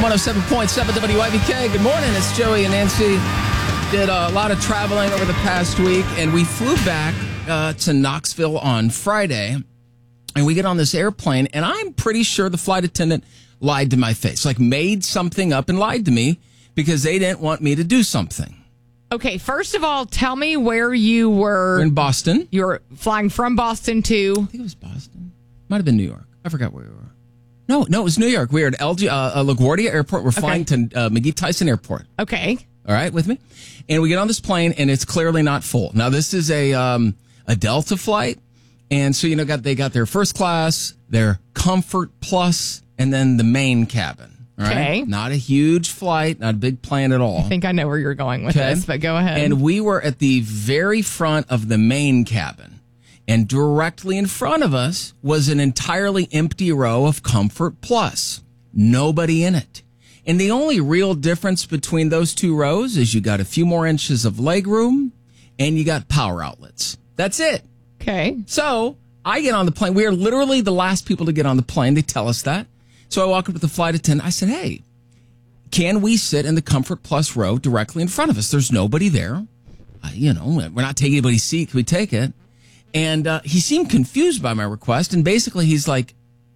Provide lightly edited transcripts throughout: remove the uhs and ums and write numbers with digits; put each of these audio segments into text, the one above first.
107.7 WIVK. Good morning. It's Joey and Nancy. Did a lot of traveling over the past week, and we flew back to Knoxville on Friday. And we get on this airplane, and I'm pretty sure the flight attendant lied to my face, like made something up and lied to me because they didn't want me to do something. Okay, first of all, tell me where you were. We're in Boston. You were flying from Boston to? I think it was Boston. Might have been New York. I forgot where we were. No, it was New York. We were at LaGuardia Airport. We're flying to McGee Tyson Airport. Okay. All right, with me? And we get on this plane, and it's clearly not full. Now, this is a Delta flight. And so, they got their first class, their Comfort Plus, and then the main cabin. Right? Okay. Not a huge flight, not a big plane at all. I think I know where you're going with this, but go ahead. And we were at the very front of the main cabin. And directly in front of us was an entirely empty row of Comfort Plus. Nobody in it. And the only real difference between those two rows is you got a few more inches of leg room and you got power outlets. That's it. Okay. So I get on the plane. We are literally the last people to get on the plane. They tell us that. So I walk up to the flight attendant. I said, hey, can we sit in the Comfort Plus row directly in front of us? There's nobody there. We're not taking anybody's seat. Can we take it? And he seemed confused by my request. And basically he's like,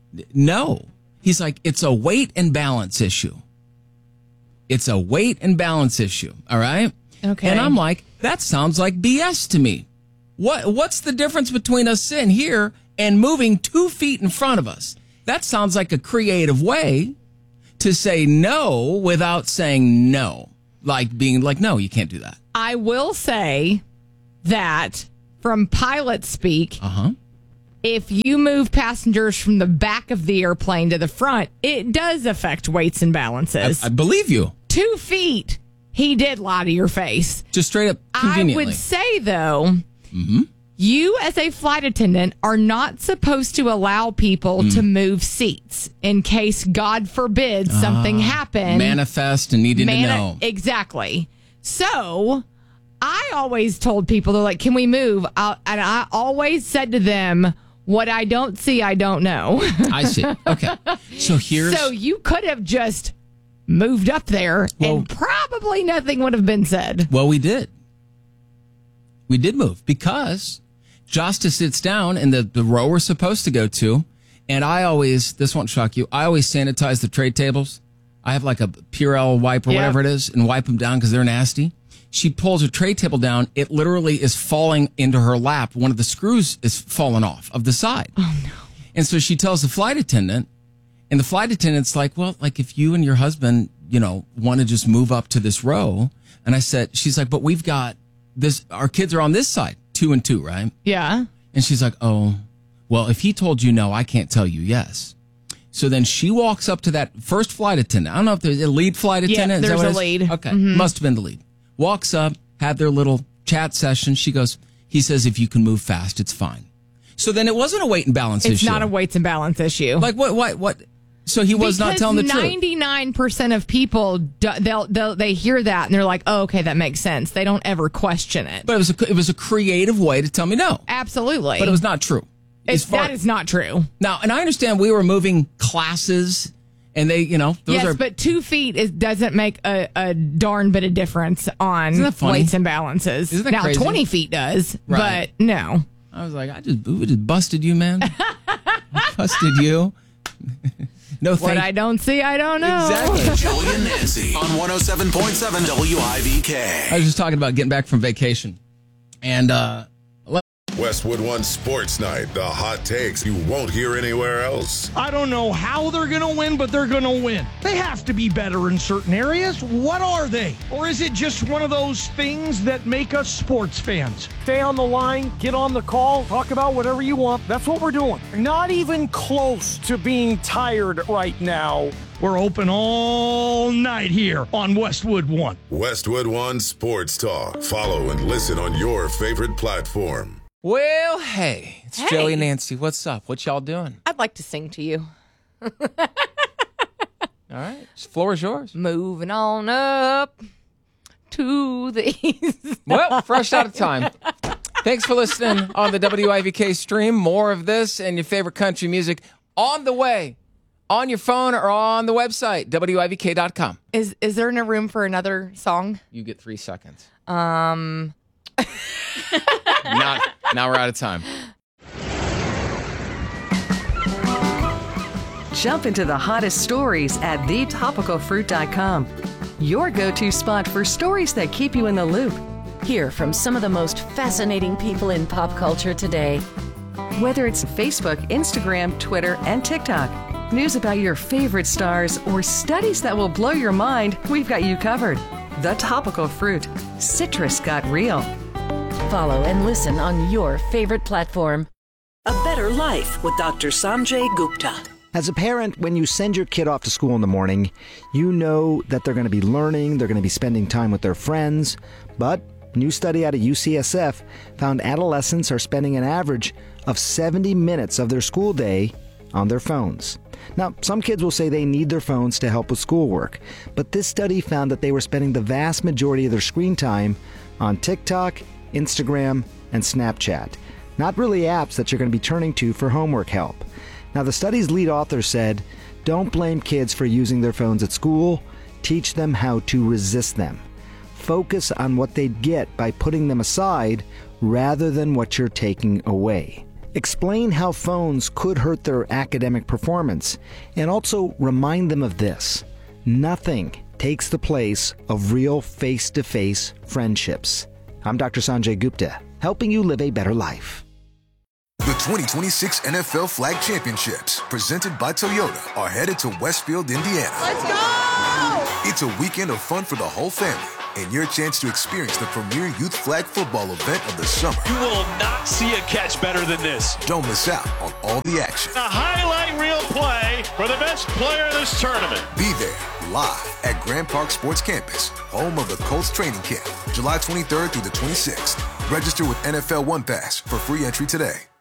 no. He's like, it's a weight and balance issue. It's a weight and balance issue. All right. Okay. And I'm like, that sounds like BS to me. What's the difference between us sitting here and moving 2 feet in front of us? That sounds like a creative way to say no without saying no. Like being like, no, you can't do that. I will say that from pilot speak, if you move passengers from the back of the airplane to the front, it does affect weights and balances. I believe you. 2 feet, he did lie to your face. Just straight up conveniently. I would say, though, you as a flight attendant are not supposed to allow people to move seats in case, God forbid, something happened. Manifest and needing to know. Exactly. So I always told people, they're like, can we move? And I always said to them, what I don't see, I don't know. I see. Okay. So you could have just moved up there and probably nothing would have been said. Well, we did. We did move because Josta sits down in the row we're supposed to go to. And this won't shock you, I always sanitize the tray tables. I have like a Purell wipe or whatever it is and wipe them down because they're nasty. She pulls her tray table down. It literally is falling into her lap. One of the screws is falling off of the side. Oh, no. And so she tells the flight attendant, and the flight attendant's like, well, like if you and your husband, want to just move up to this row. And she's like, but we've got this, our kids are on this side, 2 and 2, right? Yeah. And she's like, oh, well, if he told you no, I can't tell you yes. So then she walks up to that first flight attendant. I don't know if there's a lead flight attendant. Yeah, there's a lead. Okay. Must have been the lead. Walks up, had their little chat session. He says, if you can move fast, it's fine. So then it wasn't a weight and balance issue. It's not a weights and balance issue. Like what? So he was not telling the truth. 99% of people, they hear that and they're like, oh, okay, that makes sense. They don't ever question it. But it was a creative way to tell me no. Absolutely. But it was not true. That is not true. Now, and I understand we were moving classes and they, but 2 feet doesn't make a darn bit of difference on weights and balances. Isn't that now, crazy? 20 feet does, right. But no. I was like, we just busted you, man. Busted you. No, what I don't see, I don't know. Exactly. Joey and Nancy on 107.7 WIVK. I was just talking about getting back from vacation. And Westwood One Sports Night, the hot takes you won't hear anywhere else. I don't know how they're going to win, but they're going to win. They have to be better in certain areas. What are they? Or is it just one of those things that make us sports fans? Stay on the line, get on the call, talk about whatever you want. That's what we're doing. Not even close to being tired right now. We're open all night here on Westwood One. Westwood One Sports Talk. Follow and listen on your favorite platform. Well, hey, it's Joey and Nancy. What's up? What y'all doing? I'd like to sing to you. All right, the floor is yours. Moving on up to the east. Well, fresh out of time. Thanks for listening on the WIVK stream. More of this and your favorite country music on the way on your phone or on the website, WIVK.com. Is there no room for another song? You get 3 seconds. Now we're out of time. Jump into the hottest stories at thetopicalfruit.com. Your go-to spot for stories that keep you in the loop. Hear from some of the most fascinating people in pop culture today. Whether it's Facebook, Instagram, Twitter, and TikTok, news about your favorite stars, or studies that will blow your mind, we've got you covered. The Topical Fruit. Citrus got real. Follow and listen on your favorite platform. A Better Life with Dr. Sanjay Gupta. As a parent, when you send your kid off to school in the morning, you know that they're going to be learning, they're going to be spending time with their friends. But a new study out of UCSF found adolescents are spending an average of 70 minutes of their school day on their phones. Now, some kids will say they need their phones to help with schoolwork, but this study found that they were spending the vast majority of their screen time on TikTok, Instagram, and Snapchat. Not really apps that you're going to be turning to for homework help. Now, the study's lead author said, don't blame kids for using their phones at school. Teach them how to resist them. Focus on what they'd get by putting them aside rather than what you're taking away. Explain how phones could hurt their academic performance, and also remind them of this. Nothing takes the place of real face-to-face friendships. I'm Dr. Sanjay Gupta, helping you live a better life. The 2026 NFL Flag Championships, presented by Toyota, are headed to Westfield, Indiana. Let's go! It's a weekend of fun for the whole family, and your chance to experience the premier youth flag football event of the summer. You will not see a catch better than this. Don't miss out on all the action. A highlight reel play for the best player of this tournament. Be there, live at Grand Park Sports Campus, home of the Colts training camp, July 23rd through the 26th. Register with NFL One Pass for free entry today.